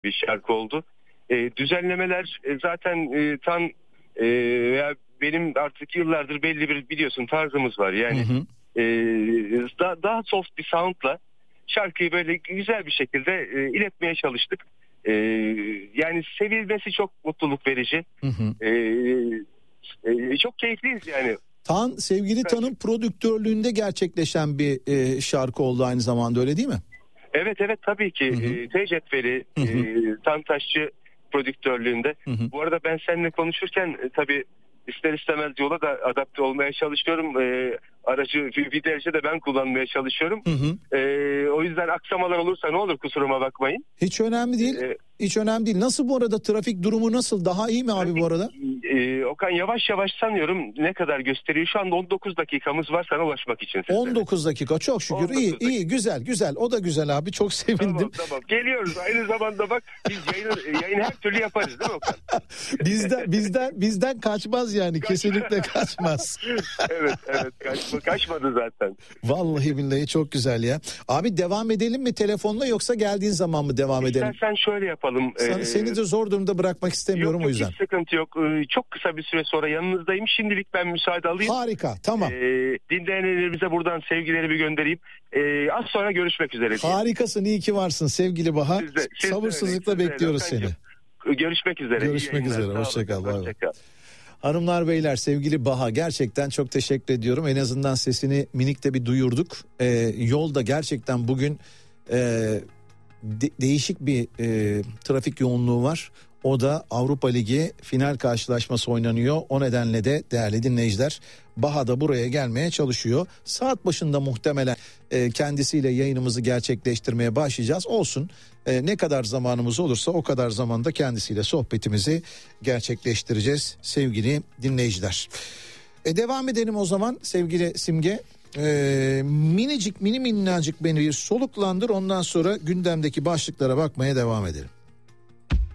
bir şarkı oldu. Düzenlemeler zaten tam benim artık yıllardır belli bir biliyorsun tarzımız var. Yani daha soft bir soundla şarkıyı böyle güzel bir şekilde iletmeye çalıştık. Yani sevilmesi çok mutluluk verici. Çok keyifliyiz yani. Sevgili Tan'ın prodüktörlüğünde gerçekleşen bir şarkı oldu aynı zamanda, öyle değil mi? Evet tabii ki. Tecetveli, Tan Taşçı prodüktörlüğünde. Bu arada ben seninle konuşurken tabii ister istemez yola da adapte olmaya çalışıyorum. Aracı bir derece de ben kullanmaya çalışıyorum. O yüzden aksamalar olursa ne olur, kusuruma bakmayın. Hiç önemli değil. Hiç önemli değil. Nasıl bu arada, trafik durumu nasıl? Daha iyi mi abi bu arada? Okan yavaş yavaş sanıyorum ne kadar gösteriyor? Şu anda 19 dakikamız var sana ulaşmak için. 19 dakika çok şükür. İyi güzel. O da güzel abi, çok sevindim. Tamam. Geliyoruz aynı zamanda, bak biz yayın her türlü yaparız değil mi Okan? bizden kaçmaz yani. Kesinlikle kaçmaz. Evet kaçmadı zaten. Vallahi billahi çok güzel ya. Abi devam edelim mi telefonla, yoksa geldiğin zaman mı devam edelim? İstersen şöyle yapalım. Seni de zor durumda bırakmak istemiyorum, yok, o yüzden. Hiç sıkıntı yok. Çok kısa bir süre sonra yanınızdayım. Şimdilik ben müsaade alayım. Harika, tamam. Dinleyenlerimize buradan sevgilerimi göndereyim. Az sonra görüşmek üzere. Harikasın, iyi ki varsın sevgili Baha. Sabırsızlıkla bekliyoruz seni. Görüşmek üzere. Görüşmek üzere. Hoşçakal. Hanımlar beyler, sevgili Baha, gerçekten çok teşekkür ediyorum. En azından sesini minik de bir duyurduk. Yolda gerçekten bugün değişik bir trafik yoğunluğu var. O da Avrupa Ligi final karşılaşması oynanıyor. O nedenle de değerli dinleyiciler, Baha da buraya gelmeye çalışıyor. Saat başında muhtemelen kendisiyle yayınımızı gerçekleştirmeye başlayacağız. Olsun, ne kadar zamanımız olursa o kadar zamanda kendisiyle sohbetimizi gerçekleştireceğiz sevgili dinleyiciler. Devam edelim o zaman sevgili Simge. Minnacık beni bir soluklandır, ondan sonra gündemdeki başlıklara bakmaya devam edelim.